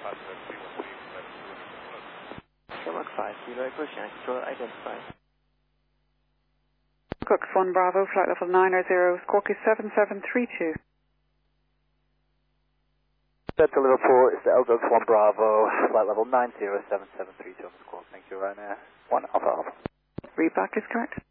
Shamrock 5 Kilo Echo, Shanghai Control identified. Cook 1 Bravo, flight level 900, squawk is 7732. Central Liverpool, it's the Eldox 1 Bravo, flight level 907732 on the squawk. Thank you, Ryanair 1 Alpha Alpha. Read back is correct.